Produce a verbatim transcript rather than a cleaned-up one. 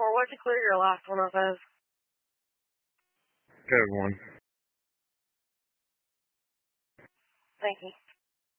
Or what'd you clear your last one off of? Good one. Thank you.